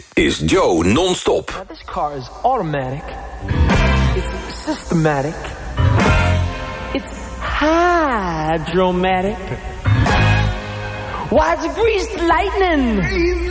is Joe non-stop. Now this car is automatic. It's systematic. It's hydromatic. Why, it's greased lightning.